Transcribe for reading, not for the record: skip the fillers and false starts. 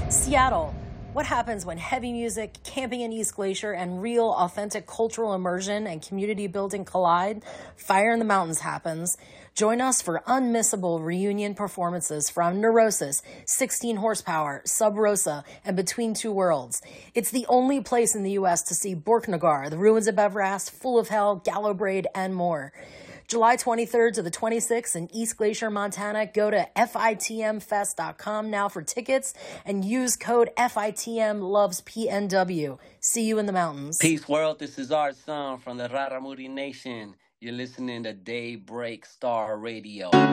Seattle. What happens when heavy music, camping in East Glacier, and real, authentic cultural immersion and community building collide? Fire in the Mountains happens. Join us for unmissable reunion performances from Neurosis, 16 Horsepower, Sub Rosa, and Between Two Worlds. It's the only place in the U.S. to see Borknagar, The Ruins of Evrast, Full of Hell, Gallow Braid, and more. July 23rd to the 26th in East Glacier, Montana. Go to fitmfest.com now for tickets and use code FITMLovesPNW. See you in the mountains. Peace, world. This is our son from the Raramuri Nation. You're listening to Daybreak Star Radio.